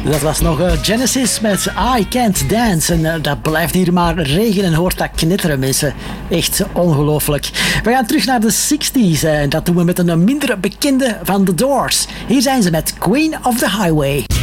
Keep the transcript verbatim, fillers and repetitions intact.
Dat was nog uh, Genesis met I Can't Dance. En uh, dat blijft hier maar regenen en hoort dat knitteren, mensen. Echt ongelooflijk. We gaan terug naar de zestig's en dat doen we met een minder bekende van The Doors. Hier zijn ze met Queen of the Highway.